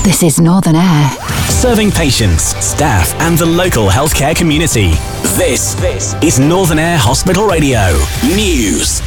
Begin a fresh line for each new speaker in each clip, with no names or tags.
This is Northern Air.
Serving patients, staff and the local healthcare community. This is Northern Air Hospital Radio. News.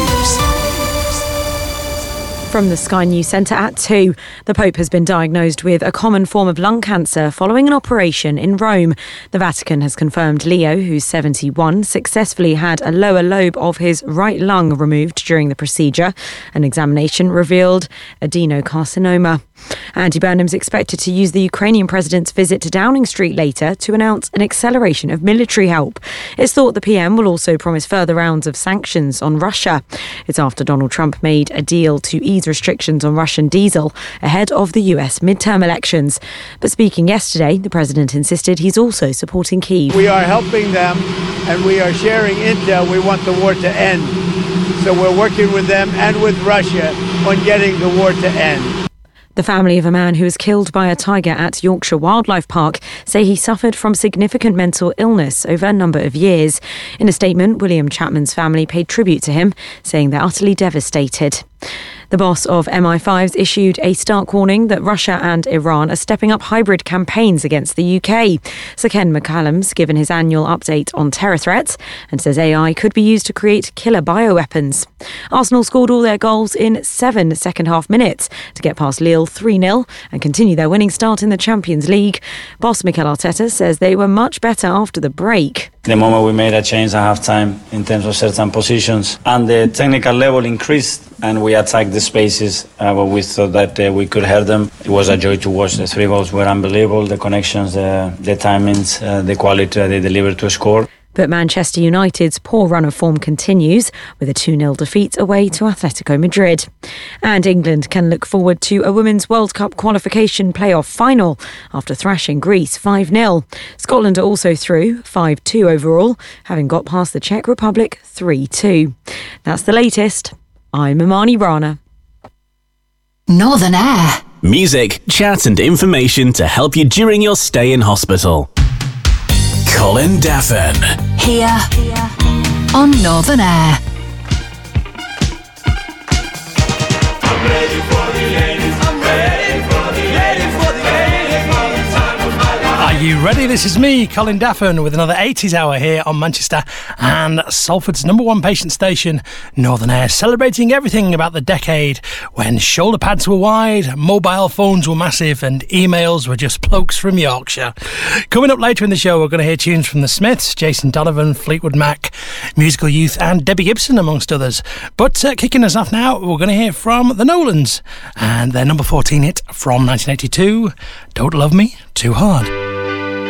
From the Sky News Centre at 2, the Pope has been diagnosed with a common form of lung cancer following an operation in Rome. The Vatican has confirmed Leo, who's 71, successfully had a lower lobe of his right lung removed during the procedure. An examination revealed adenocarcinoma. Andy Burnham's expected to use the Ukrainian president's visit to Downing Street later to announce an acceleration of military help. It's thought the PM will also promise further rounds of sanctions on Russia. It's after Donald Trump made a deal to ease restrictions on Russian diesel ahead of the US midterm elections. But speaking yesterday, the president insisted he's also supporting Kyiv.
We are helping them and we are sharing intel. We want the war to end. So we're working with them and with Russia on getting the war to end.
The family of a man who was killed by a tiger at Yorkshire Wildlife Park say he suffered from significant mental illness over a number of years. In a statement, William Chapman's family paid tribute to him, saying they're utterly devastated. The boss of MI5's issued a stark warning that Russia and Iran are stepping up hybrid campaigns against the UK. Sir Ken McCallum's given his annual update on terror threats and says AI could be used to create killer bioweapons. Arsenal scored all their goals in 7 second-half minutes to get past Lille 3-0 and continue their winning start in the Champions League. Boss Mikel Arteta says they were much better after the break.
The moment we made a change at half-time in terms of certain positions and the technical level increased and we attacked the spaces where we thought that we could hurt them. It was a joy to watch. The 3 goals were unbelievable. The connections, the timings, the quality they delivered to score.
But Manchester United's poor run of form continues with a 2-0 defeat away to Atletico Madrid. And England can look forward to a Women's World Cup qualification playoff final after thrashing Greece 5-0. Scotland are also through 5-2 overall, having got past the Czech Republic 3-2. That's the latest. I'm Imani Rana.
Northern Air.
Music, chat and information to help you during your stay in hospital. Colin Daffin.
Here on Northern Air.
I'm ready for the ladies. I'm ready for the ladies. For the ladies. For the time of my life.
Are you ready? This is me, Colin Daffin, with another 80s hour here on Manchester and Salford's #1 patient station, Northern Air, celebrating everything about the decade when shoulder pads were wide, mobile phones were massive and emails were just blokes from Yorkshire. Coming up later in the show, we're going to hear tunes from the Smiths, Jason Donovan, Fleetwood Mac, Musical Youth and Debbie Gibson, amongst others. But kicking us off now, we're going to hear from the Nolans and their number 14 hit from 1982, Don't Love Me Too Hard.